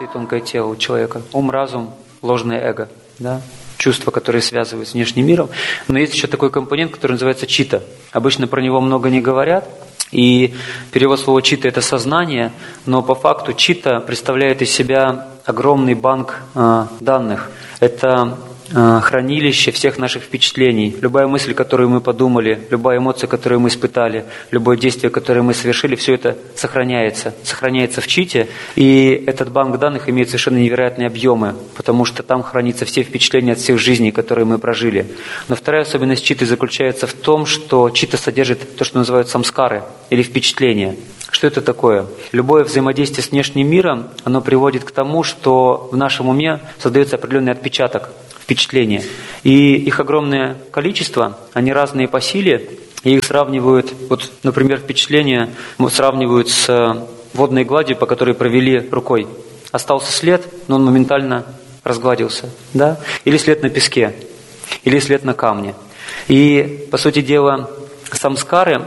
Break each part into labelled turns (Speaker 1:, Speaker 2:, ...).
Speaker 1: тонкое тело у человека. Ум, разум, ложное эго. Да? Чувства, которые связывают с внешним миром. Но есть еще такой компонент, который называется чита. Обычно про него много не говорят. И перевод слова чита – это сознание, но по факту чита представляет из себя огромный банк данных. Это хранилище всех наших впечатлений. Любая мысль, которую мы подумали, любая эмоция, которую мы испытали, любое действие, которое мы совершили, все это сохраняется в чите. И этот банк данных имеет совершенно невероятные объемы, потому что там хранятся все впечатления от всех жизней, которые мы прожили. Но вторая особенность читы заключается в том, что чита содержит то, что называют самскары, или впечатления. Что это такое? Любое взаимодействие с внешним миром, оно приводит к тому, что в нашем уме создается определенный отпечаток, впечатления. И их огромное количество, они разные по силе, и их сравнивают, вот, например, впечатления сравнивают с водной гладью, по которой провели рукой. Остался след, но он моментально разгладился. Да? Или след на песке, или след на камне. И, по сути дела, самскары,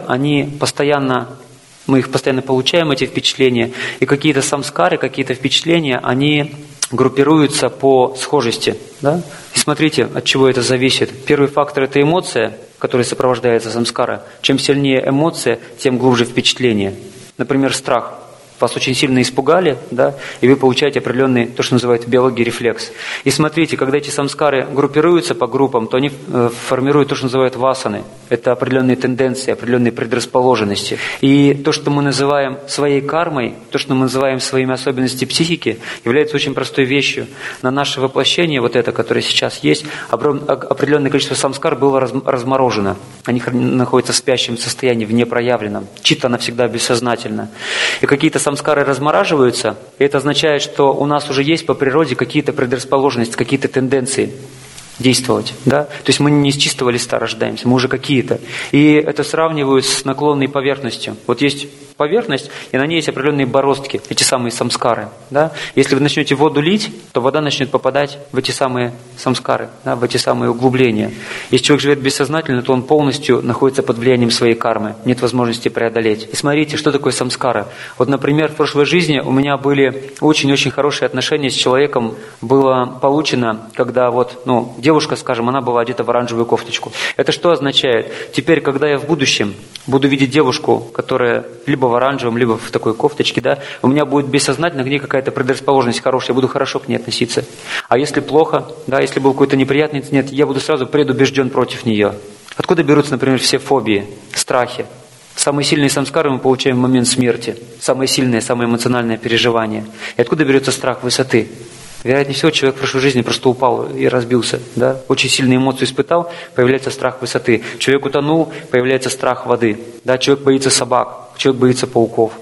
Speaker 1: мы их постоянно получаем, эти впечатления, и какие-то самскары, какие-то впечатления, они группируются по схожести. Да? И смотрите, от чего это зависит. Первый фактор – это эмоция, которая сопровождается самскара. Чем сильнее эмоция, тем глубже впечатление. Например, страх. Вас очень сильно испугали, да, и вы получаете определенный, то, что называют биологией, рефлекс. И смотрите, когда эти самскары группируются по группам, то они формируют то, что называют васаны. Это определенные тенденции, определенные предрасположенности. И то, что мы называем своей кармой, то, что мы называем своими особенностями психики, является очень простой вещью. На наше воплощение, вот это, которое сейчас есть, определенное количество самскар было разморожено. Они находятся в спящем состоянии, в непроявленном. Чита, она всегда бессознательна. И какие-то самскары размораживаются, и это означает, что у нас уже есть по природе какие-то предрасположенности, какие-то тенденции действовать. Да? То есть мы не с чистого листа рождаемся, мы уже какие-то. И это сравнивают с наклонной поверхностью. Вот есть поверхность, и на ней есть определенные бороздки, эти самые самскары. Да? Если вы начнете воду лить, то вода начнет попадать в эти самые самскары, да, в эти самые углубления. Если человек живет бессознательно, то он полностью находится под влиянием своей кармы, нет возможности преодолеть. И смотрите, что такое самскара. Вот, например, в прошлой жизни у меня были очень-очень хорошие отношения с человеком, было получено, когда девушка, скажем, она была одета в оранжевую кофточку. Это что означает? Теперь, когда я в будущем буду видеть девушку, которая либо в оранжевом, либо в такой кофточке, да, у меня будет бессознательно к ней какая-то предрасположенность хорошая, я буду хорошо к ней относиться. А если плохо, да, если был какой-то неприятный инцидент, я буду сразу предубежден против нее. Откуда берутся, например, все фобии, страхи? Самые сильные самскары мы получаем в момент смерти. Самые сильные, самые эмоциональные переживания. И откуда берется страх высоты? Вероятнее всего, человек в прошлой жизни просто упал и разбился. Да? Очень сильные эмоции испытал, появляется страх высоты. Человек утонул, появляется страх воды. Да? Человек боится собак, человек боится пауков.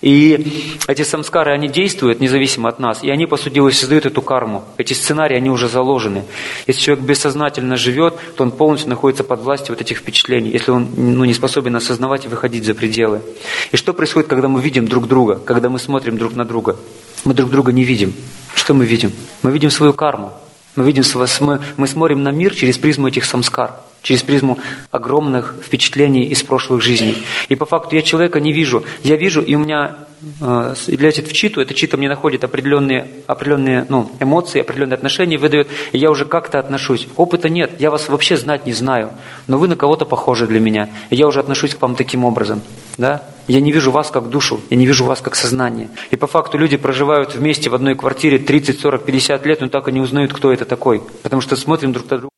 Speaker 1: И эти самскары, они действуют независимо от нас, и они, по сути дела, создают эту карму. Эти сценарии, они уже заложены. Если человек бессознательно живет, то он полностью находится под властью вот этих впечатлений, если он не способен осознавать и выходить за пределы. И что происходит, когда мы видим друг друга, когда мы смотрим друг на друга? Мы друг друга не видим. Что мы видим? Мы видим свою карму. Мы смотрим на мир через призму этих самскар, через призму огромных впечатлений из прошлых жизней. И по факту я человека не вижу. Я вижу, и у меня влезет в читу, эта чита мне находит определенные эмоции, определенные отношения выдает, и я уже как-то отношусь. Опыта нет, я вас вообще знать не знаю, но вы на кого-то похожи для меня, и я уже отношусь к вам таким образом. Да? Я не вижу вас как душу, я не вижу вас как сознание. И по факту люди проживают вместе в одной квартире 30, 40, 50 лет, но так и не узнают, кто это такой. Потому что смотрим друг на друга.